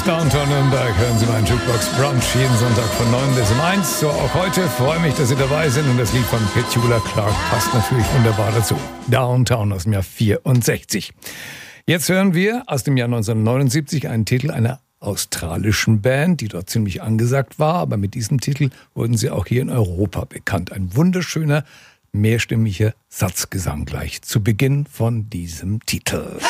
Downtown Nürnberg, hören Sie meinen Jukebox Brunch jeden Sonntag von 9 bis 1. So auch heute, freue mich, dass Sie dabei sind und das Lied von Petula Clark passt natürlich wunderbar dazu. Downtown aus dem Jahr 64. Jetzt hören wir aus dem Jahr 1979 einen Titel einer australischen Band, die dort ziemlich angesagt war, aber mit diesem Titel wurden sie auch hier in Europa bekannt. Ein wunderschöner, mehrstimmiger Satzgesang gleich zu Beginn von diesem Titel.